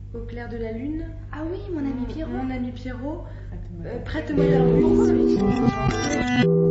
Au clair de la lune. Ah oui, mon ami Pierrot. Mon ami Pierrot. Prête-moi ta louise.